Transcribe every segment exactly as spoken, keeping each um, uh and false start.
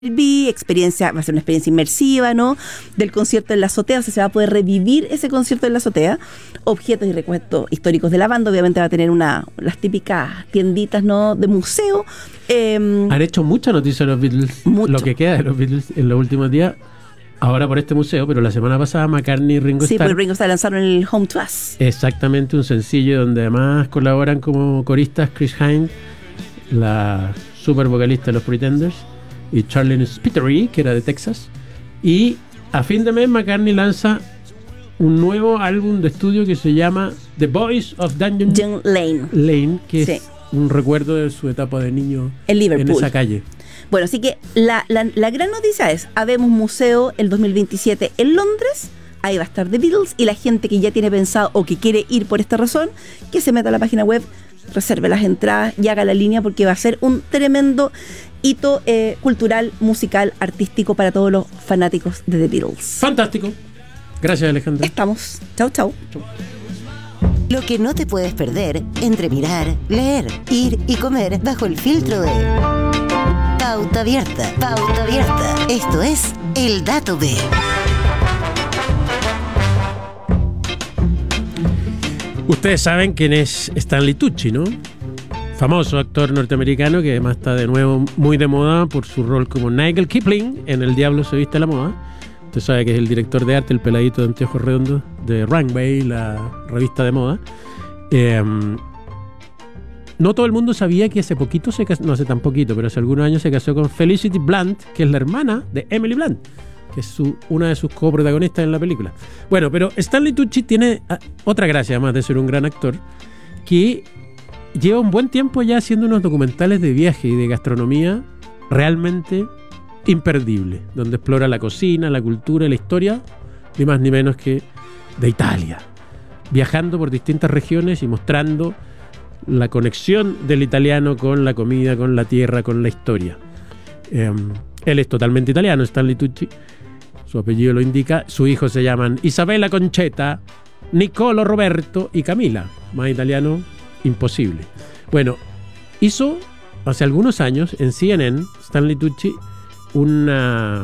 experiencia, va a ser una experiencia inmersiva, ¿no? Del concierto en la azotea, o sea, se va a poder revivir ese concierto en la azotea. Objetos y recuerdos históricos de la banda, obviamente va a tener una las típicas tienditas, ¿no? De museo. Eh, Han hecho mucha noticia los Beatles, mucho. Lo que queda de los Beatles en los últimos días, ahora por este museo, pero la semana pasada McCartney y Ringo sí, Starr. pues Ringo Starr lanzaron el Home to Us. Exactamente, un sencillo donde además colaboran como coristas Chris Hind, la super vocalista de los Pretenders, y Charlene Spiteri, que era de Texas. Y a fin de mes McCartney lanza un nuevo álbum de estudio que se llama The Boys of Dungeon John Lane. Lane, que Sí. es un recuerdo de su etapa de niño En Liverpool. en esa calle. Bueno, así que la, la, la gran noticia es, habemos museo el dos mil veintisiete en Londres, ahí va a estar The Beatles, y la gente que ya tiene pensado o que quiere ir por esta razón, que se meta a la página web, reserve las entradas y haga la línea, porque va a ser un tremendo hito eh, cultural, musical, artístico para todos los fanáticos de The Beatles. Fantástico. Gracias, Alejandra. Estamos. Chau, chau. Lo que no te puedes perder entre mirar, leer, ir y comer bajo el filtro de Pauta Abierta. Pauta Abierta. Esto es El Dato B. Ustedes saben quién es Stanley Tucci, ¿no? Famoso actor norteamericano que además está de nuevo muy de moda por su rol como Nigel Kipling en El Diablo se viste a la moda. Usted sabe que es el director de arte, el peladito de anteojos redondos de Runway, la revista de moda. Eh, no todo el mundo sabía que hace poquito se casó, no hace tan poquito, pero hace algunos años se casó con Felicity Blunt, que es la hermana de Emily Blunt, que es su, una de sus coprotagonistas en la película. Bueno, pero Stanley Tucci tiene ah, otra gracia, además de ser un gran actor, que lleva un buen tiempo ya haciendo unos documentales de viaje y de gastronomía realmente imperdibles, donde explora la cocina, la cultura y la historia, ni más ni menos que de Italia, viajando por distintas regiones y mostrando la conexión del italiano con la comida, con la tierra, con la historia. Eh, él es totalmente italiano, Stanley Tucci, su apellido lo indica. Sus hijos se llaman Isabella Concetta, Niccolo Roberto y Camila. Más italiano imposible. Bueno, hizo hace algunos años en C N N Stanley Tucci una,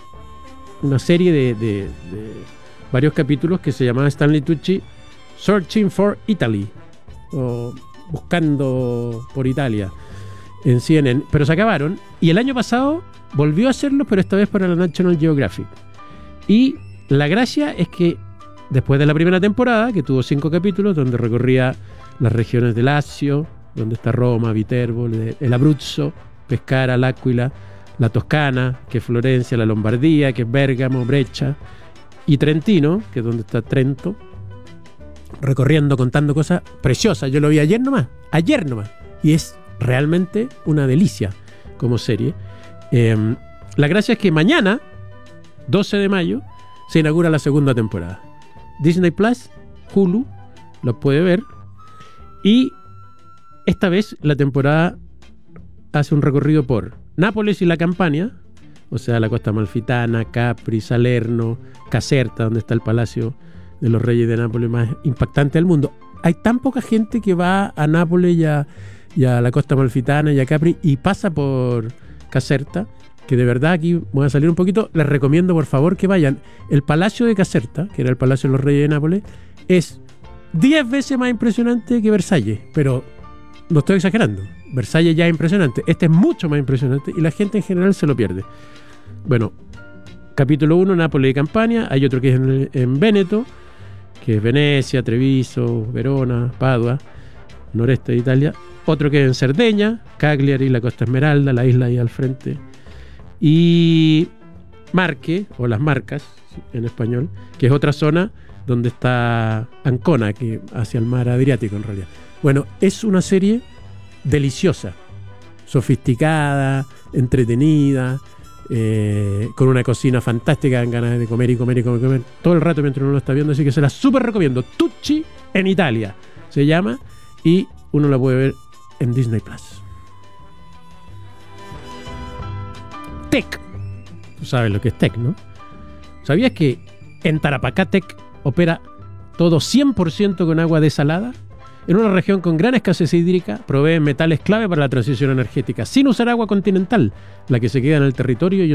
una serie de, de, de varios capítulos que se llamaba Stanley Tucci Searching for Italy, o Buscando por Italia, en C N N, pero se acabaron, y el año pasado volvió a hacerlo, pero esta vez para la National Geographic. Y la gracia es que después de la primera temporada, que tuvo cinco capítulos, donde recorría las regiones de Lazio, donde está Roma, Viterbo, el Abruzzo, Pescara, l'Aquila, la Toscana, que es Florencia, la Lombardía, que es Bérgamo, Breccia, y Trentino, que es donde está Trento, recorriendo, contando cosas preciosas. Yo lo vi ayer nomás, ayer nomás, y es realmente una delicia como serie. Eh, la gracia es que mañana, doce de mayo, se inaugura la segunda temporada. Disney Plus, Hulu, lo puede ver, y esta vez la temporada hace un recorrido por Nápoles y la Campania, o sea, la costa amalfitana, Capri, Salerno, Caserta, donde está el Palacio de los Reyes de Nápoles más impactante del mundo. Hay tan poca gente que va a Nápoles y a, y a la costa amalfitana y a Capri y pasa por Caserta, que de verdad aquí voy a salir un poquito. Les recomiendo por favor que vayan. El Palacio de Caserta, que era el Palacio de los Reyes de Nápoles, es diez veces más impresionante que Versalles, pero no estoy exagerando. Versalles ya es impresionante, este es mucho más impresionante y la gente en general se lo pierde. Bueno, capítulo uno, Nápoles y Campania. Hay otro que es en, en Véneto, que es Venecia, Treviso, Verona, Padua, noreste de Italia. Otro que es en Cerdeña, Cagliari, la Costa Esmeralda, la isla ahí al frente. Y Marche, o Las Marcas en español, que es otra zona donde está Ancona, que hacia el mar Adriático en realidad. Bueno, es una serie deliciosa, sofisticada, entretenida, eh, con una cocina fantástica, dan ganas de comer y comer y comer, y comer todo el rato mientras uno lo está viendo, así que se la súper recomiendo. Tucci en Italia se llama, y uno la puede ver en Disney Plus. Tec, tú sabes lo que es Tec, ¿no? ¿Sabías que en Tarapacá Tec opera todo cien por ciento con agua desalada? en una región con gran escasez hídrica, proveen metales clave para la transición energética, sin usar agua continental, la que se queda en el territorio y